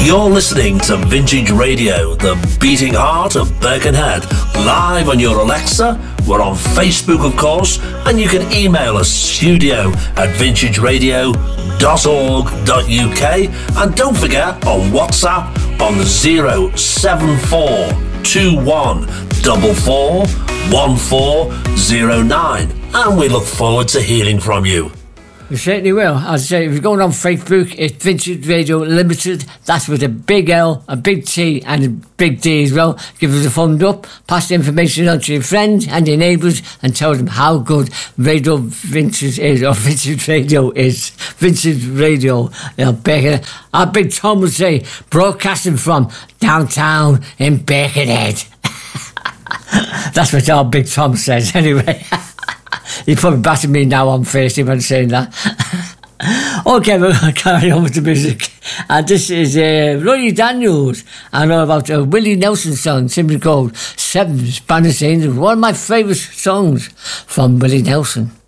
You're listening to Vintage Radio, the beating heart of Birkenhead, live on your Alexa. We're on Facebook, of course, and you can email us studio@vintageradio.org.uk, and don't forget on WhatsApp on 07441441409, and we look forward to hearing from you. You certainly will. As I say, if you're going on Facebook, it's Vintage Radio Limited. That's with a big L, a big T and a big D as well. Give us a thumbs up, pass the information on to your friends and your neighbours and tell them how good Radio Vintage is, or Vintage Radio is. Vintage Radio, Birkenhead. Our Big Tom would say, broadcasting from downtown in Birkenhead. That's what our Big Tom says anyway. He's probably batting me now on Facebook when saying that. Okay, we're going to carry on with the music. And this is Ronnie Daniels. I know about a Willie Nelson song, simply called Seven Spanish Angels. One of my favourite songs from Willie Nelson.